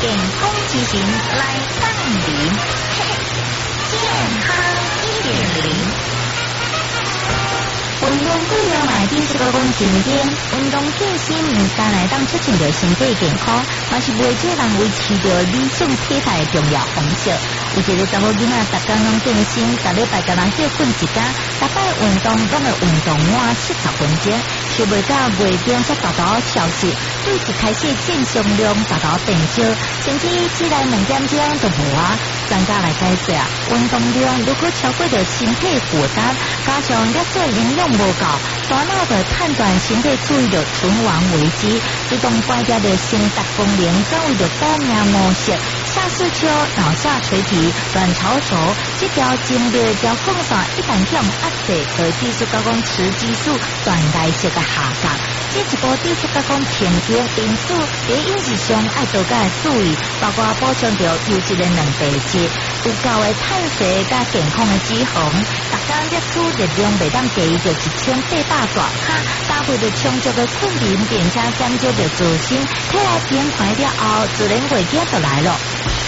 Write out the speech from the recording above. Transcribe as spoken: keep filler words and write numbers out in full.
健康之行来帮您，健康一点零。运动治疗买第十个讲重点，运动健身唔单来当促进着身体健康，嘛是为这人维持着理想体态的重要方式。有一个查某囡仔，逐工拢健身，逐礼拜甲人叫困一天，逐摆运动拢会运动满四十分钟，想袂到月中才达到消息，对一开始正常量达到变少，甚至只来两点钟都无啊。专家来解释啊，运动量如果超过着身体负担，加上热水营养无够，大脑的判断身体处于着存亡危机，自动关掉着心达功能转为着高压模式，下视丘、脑下垂体、卵巢轴这条经络条控线一旦向压制，会致使高讲雌激素断代谢的下降，这一步致使高讲停经，因此在饮食上爱多加注意，包括补充着优质的蛋白质，有够的碳水加健康的脂肪，逐天摄取热量袂当低于着一千八百大卡，搭配着充足的困眠，并且减少着自身，体内变快了后，自然月经就来了。